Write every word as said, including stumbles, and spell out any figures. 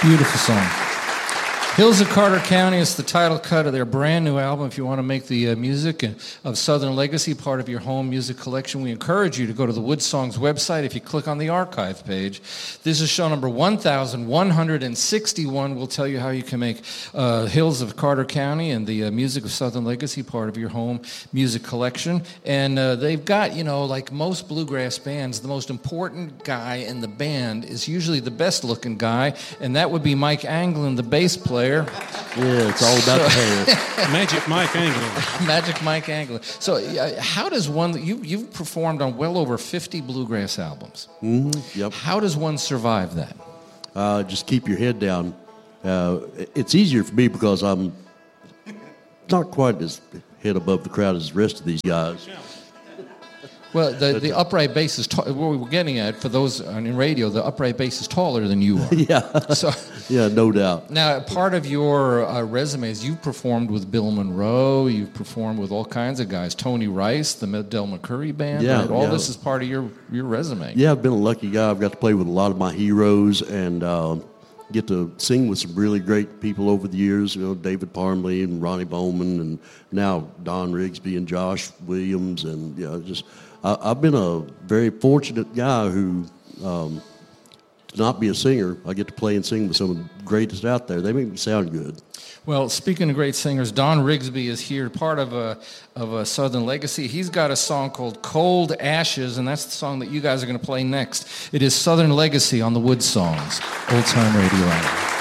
Beautiful song. Hills of Carter County is the title cut of their brand new album. If you want to make the uh, music of Southern Legacy part of your home music collection, we encourage you to go to the Wood Songs website. If you click on the archive page, this is show number one thousand one hundred sixty-one. We'll tell you how you can make uh, Hills of Carter County and the uh, music of Southern Legacy part of your home music collection. And uh, they've got, you know, like most bluegrass bands, the most important guy in the band is usually the best looking guy, and that would be Mike Anglin, the bass player. Yeah, it's all about so, the hair. Magic Mike Anglin. Magic Mike Anglin. So, uh, how does one? You you've performed on well over fifty bluegrass albums. Mm-hmm. Yep. How does one survive that? Uh, just keep your head down. Uh, it's easier for me because I'm not quite as head above the crowd as the rest of these guys. Well, the, the upright bass is, ta- what we were getting at, for those in radio, the upright bass is taller than you are. Yeah, so, yeah, no doubt. Now, part of your uh, resume is you've performed with Bill Monroe, you've performed with all kinds of guys, Tony Rice, the Del McCurry Band, yeah, right? All yeah. this is part of your, your resume. Yeah, I've been a lucky guy. I've got to play with a lot of my heroes and uh, get to sing with some really great people over the years, you know, David Parmley and Ronnie Bowman, and now Don Rigsby and Josh Williams, and, you know, just... I've been a very fortunate guy who, um, to not be a singer, I get to play and sing with some of the greatest out there. They make me sound good. Well, speaking of great singers, Don Rigsby is here, part of a of a Southern Legacy. He's got a song called Cold Ashes, and that's the song that you guys are going to play next. It is Southern Legacy on the Wood Songs, Old Time Radio Hour.